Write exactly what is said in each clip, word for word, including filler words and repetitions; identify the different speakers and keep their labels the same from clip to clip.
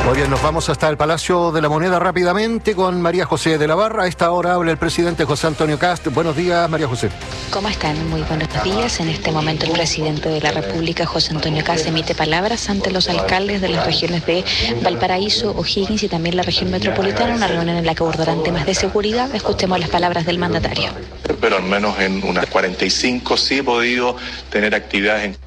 Speaker 1: Muy bien, nos vamos hasta el Palacio de la Moneda rápidamente con María José de la Barra. A esta hora habla el presidente José Antonio Kast. Buenos días, María José.
Speaker 2: ¿Cómo están? Muy buenos días. En este momento el presidente de la República, José Antonio Kast, emite palabras ante los alcaldes de las regiones de Valparaíso, O'Higgins y también la región metropolitana, una reunión en la que abordarán temas de seguridad. Escuchemos las palabras del mandatario.
Speaker 3: Pero al menos en unas cuarenta y cinco sí he podido tener actividades en...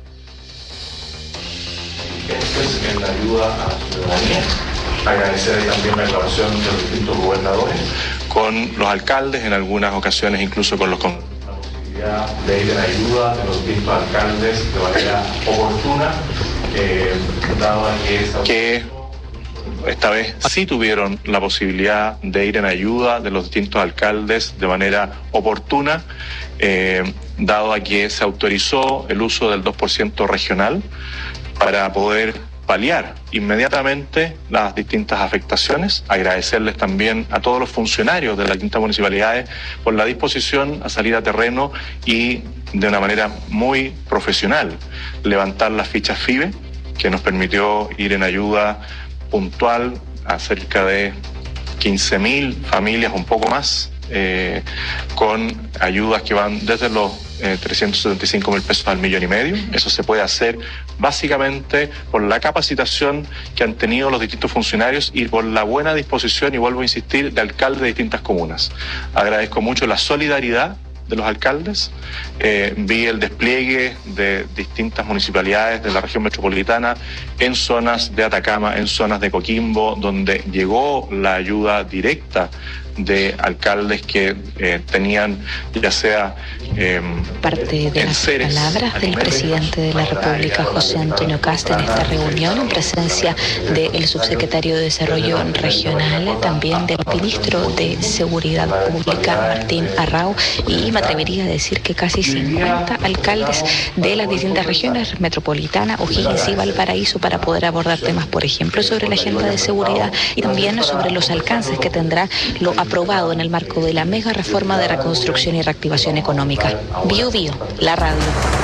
Speaker 3: en la ayuda a la ciudadanía, agradecer también la colaboración de los distintos gobernadores con los alcaldes, en algunas ocasiones incluso con los con la posibilidad de ir en ayuda de los distintos alcaldes de manera oportuna, eh, dado que, esa... que esta vez sí tuvieron la posibilidad de ir en ayuda de los distintos alcaldes de manera oportuna, eh, dado a que se autorizó el uso del dos por ciento regional para poder paliar inmediatamente las distintas afectaciones. Agradecerles también a todos los funcionarios de las distintas municipalidades por la disposición a salir a terreno y de una manera muy profesional levantar las fichas FIBE, que nos permitió ir en ayuda puntual a cerca de quince mil familias, un poco más, eh, con ayudas que van desde los eh, trescientos setenta y cinco mil pesos al millón y medio. Eso se puede hacer básicamente por la capacitación que han tenido los distintos funcionarios y por la buena disposición, y vuelvo a insistir, de alcaldes de distintas comunas. Agradezco mucho la solidaridad de los alcaldes, eh, vi el despliegue de distintas municipalidades de la región metropolitana en zonas de Atacama, en zonas de Coquimbo, donde llegó la ayuda directa de alcaldes que eh, tenían ya sea eh,
Speaker 2: parte de las palabras del presidente de la República, José Antonio Kast, en esta reunión en presencia del subsecretario de Desarrollo Regional, también del ministro de Seguridad Pública, Martín Arrau, y me atrevería a decir que casi cincuenta alcaldes de las distintas regiones metropolitana, O'Higgins y Valparaíso, para poder abordar temas, por ejemplo, sobre la agenda de seguridad y también sobre los alcances que tendrá lo aprobado en el marco de la mega reforma de reconstrucción y reactivación económica. Bio Bio, la radio.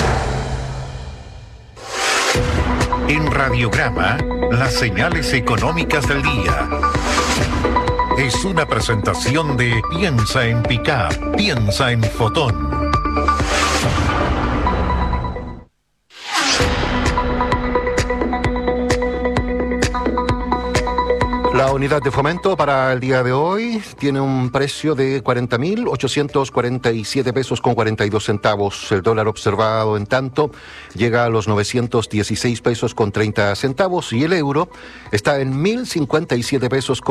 Speaker 4: En Radiograma, las señales económicas del día. Es una presentación de Piensa en Pickup, piensa en Fotón.
Speaker 1: La unidad de fomento para el día de hoy tiene un precio de cuarenta mil ochocientos cuarenta y siete pesos con cuarenta y dos centavos. El dólar observado, en tanto, llega a los novecientos dieciséis pesos con treinta centavos y el euro está en mil cincuenta y siete pesos con